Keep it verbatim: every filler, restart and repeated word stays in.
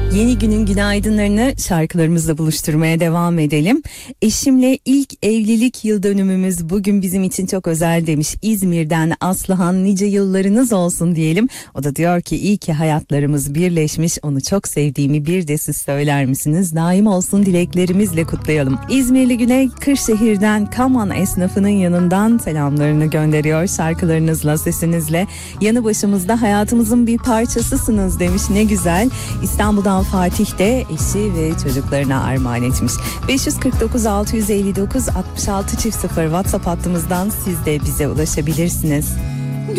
Yeni günün günaydınlarını şarkılarımızla buluşturmaya devam edelim. Eşimle ilk evlilik yıl dönümümüz bugün bizim için çok özel demiş. İzmir'den Aslıhan, nice yıllarınız olsun diyelim. O da diyor ki iyi ki hayatlarımız birleşmiş, onu çok sevdiğimi bir de siz söyler misiniz? Daim olsun dileklerimizle kutlayalım. İzmirli Güney Kırşehir'den Kaman esnafının yanından selamlarını gönderiyor şarkılarınızla, sesinizle. Yanı başımızda hayatımızın bir parçasısınız demiş, ne güzel. İstanbul'dan Fatih de eşi ve çocuklarına armağan etmiş. beş yüz kırk dokuz altı yüz elli dokuz altmış altı çift sıfır WhatsApp hattımızdan siz de bize ulaşabilirsiniz.